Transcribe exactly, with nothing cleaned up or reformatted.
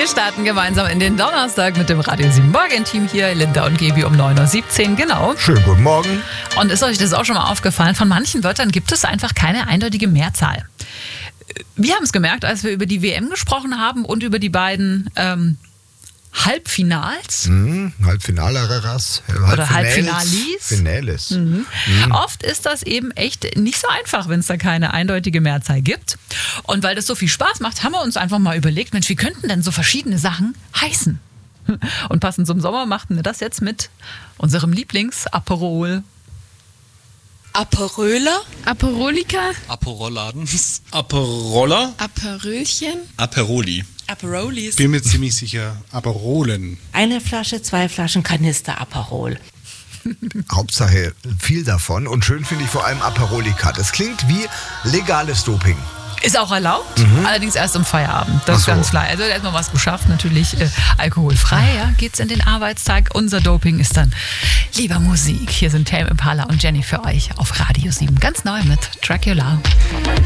Wir starten gemeinsam in den Donnerstag mit dem Radio sieben Morgen-Team hier, Linda und Gaby um neun Uhr siebzehn, genau. Schönen guten Morgen. Und ist euch das auch schon mal aufgefallen? Von manchen Wörtern gibt es einfach keine eindeutige Mehrzahl. Wir haben es gemerkt, als wir über die W M gesprochen haben und über die beiden ähm, Halbfinals. Mhm, Halbfinaleras. Oder Halbfinalis. Finales. Mhm. Mhm. Oft ist das eben echt nicht so einfach, wenn es da keine eindeutige Mehrzahl gibt. Und weil das so viel Spaß macht, haben wir uns einfach mal überlegt, Mensch, wie könnten denn so verschiedene Sachen heißen? Und passend zum Sommer machten wir das jetzt mit unserem Lieblings-Aperol. Aperöler? Aperolika? Aperoladen. Aperoller. Aperölchen? Aperoli. Aperolis. Bin mir ziemlich sicher, Aperolen. Eine Flasche, zwei Flaschen Kanister Aperol. Hauptsache viel davon und schön finde ich vor allem Aperolika. Das klingt wie legales Doping. Ist auch erlaubt, mhm. allerdings erst am Feierabend. Das Ach ist so. ganz klar. Also erstmal was geschafft, natürlich äh, alkoholfrei, ja, geht's in den Arbeitstag. Unser Doping ist dann lieber Musik. Hier sind Tame Impala und Jenny für euch auf Radio sieben. Ganz neu mit Dracula.